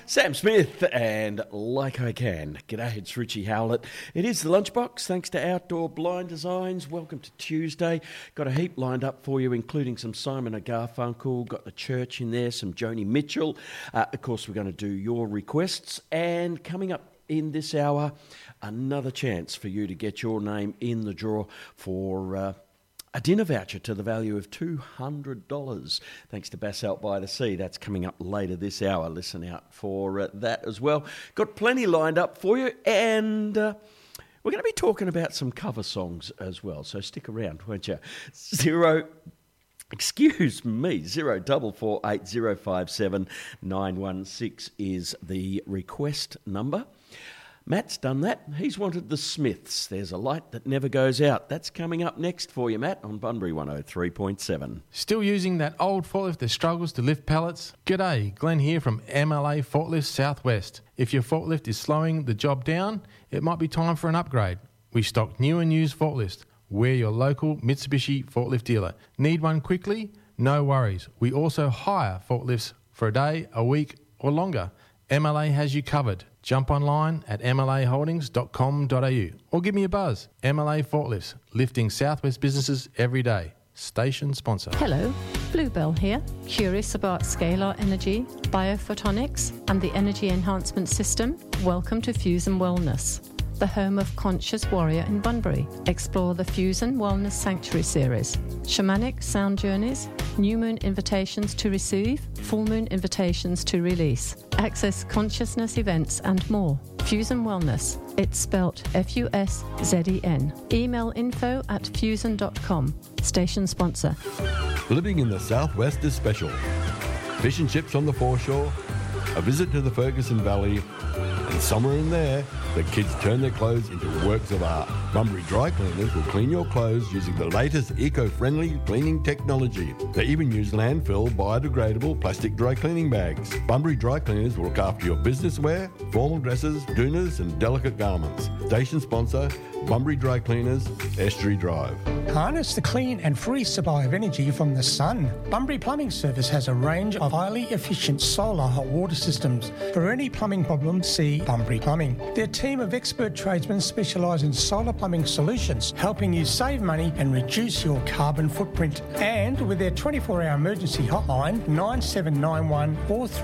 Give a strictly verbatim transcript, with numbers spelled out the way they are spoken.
Sam Smith and Like I Can. G'day, it's Richie Howlett. It is the Lunchbox, thanks to Outdoor Blind Designs. Welcome to Tuesday. Got a heap lined up for you, including some Simon and Garfunkel, got the church in there, some Joni Mitchell. Uh, of course, we're going to do your requests. And coming up in this hour, another chance for you to get your name in the draw for Uh, a dinner voucher to the value of two hundred dollars, thanks to Bass Out by the Sea. That's coming up later this hour. Listen out for uh, that as well. Got plenty lined up for you, and uh, we're going to be talking about some cover songs as well, so stick around, won't you? Zero... Excuse me, zero double four eight zero five seven nine one six is the request number. Matt's done that. He's wanted the Smiths. There's a light that never goes out. That's coming up next for you, Matt, on Bunbury one oh three point seven. Still using that old forklift that struggles to lift pallets? G'day, Glenn here from M L A Forklift Southwest. If your forklift is slowing the job down, it might be time for an upgrade. We stock new and used forklifts. We're your local Mitsubishi forklift dealer. Need one quickly? No worries. We also hire forklifts for a day, a week or longer. M L A has you covered. Jump online at m l a holdings dot com dot a u or give me a buzz. M L A Forklifts, lifting Southwest businesses every day. Station sponsor. Hello, Bluebell here. Curious about scalar energy, biophotonics and the energy enhancement system? Welcome to Fusion Wellness, the home of Conscious Warrior in Bunbury. Explore the Fusion Wellness Sanctuary series. Shamanic sound journeys, new moon invitations to receive, full moon invitations to release. Access consciousness events and more. Fusion Wellness. It's spelt F U S Z E N. Email info at fusion dot com. Station sponsor. Living in the Southwest is special. Fish and chips on the foreshore, a visit to the Ferguson Valley, and somewhere in there, the kids turn their clothes into works of art. Bunbury Dry Cleaners will clean your clothes using the latest eco-friendly cleaning technology. They even use landfill biodegradable plastic dry cleaning bags. Bunbury Dry Cleaners will look after your business wear, formal dresses, doonas and delicate garments. Station sponsor, Bunbury Dry Cleaners, Estuary Drive. Harness the clean and free supply of energy from the sun. Bunbury Plumbing Service has a range of highly efficient solar hot water systems. For any plumbing problem, see Bunbury Plumbing. Their team of expert tradesmen specialise in solar plumbing solutions, helping you save money and reduce your carbon footprint. And with their twenty-four hour emergency hotline, nine seven nine one four three